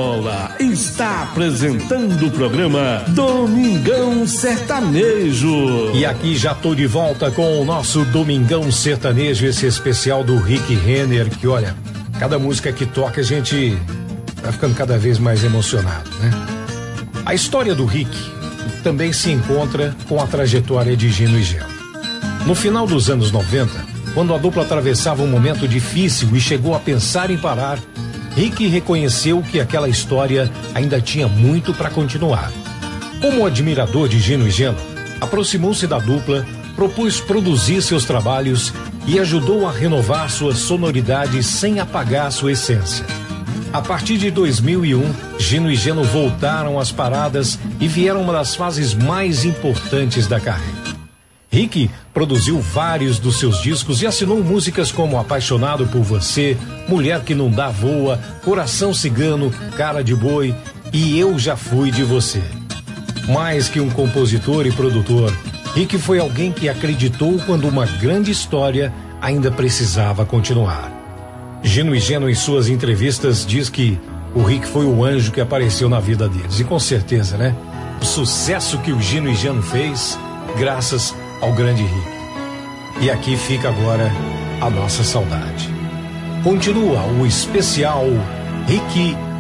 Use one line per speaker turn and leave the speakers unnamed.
Bola está apresentando o programa Domingão Sertanejo.
E aqui já tô de volta com o nosso Domingão Sertanejo, esse especial do Rick Renner, que olha, cada música que toca a gente vai ficando cada vez mais emocionado, né? A história do Rick também se encontra com a trajetória de Gino e Geno. No final dos anos 90, quando a dupla atravessava um momento difícil e chegou a pensar em parar, Rick reconheceu que aquela história ainda tinha muito para continuar. Como admirador de Gino e Geno, aproximou-se da dupla, propôs produzir seus trabalhos e ajudou a renovar sua sonoridade sem apagar sua essência. A partir de 2001, Gino e Geno voltaram às paradas e vieram uma das fases mais importantes da carreira. Rick produziu vários dos seus discos e assinou músicas como Apaixonado por Você, Mulher que Não Dá Voa, Coração Cigano, Cara de Boi e Eu Já Fui de Você. Mais que um compositor e produtor, Rick foi alguém que acreditou quando uma grande história ainda precisava continuar. Gino e Geno, em suas entrevistas, diz que o Rick foi o anjo que apareceu na vida deles. E com certeza, né? O sucesso que o Gino e Geno fez, graças ao grande Rick. E aqui fica agora a nossa saudade. Continua o especial Rick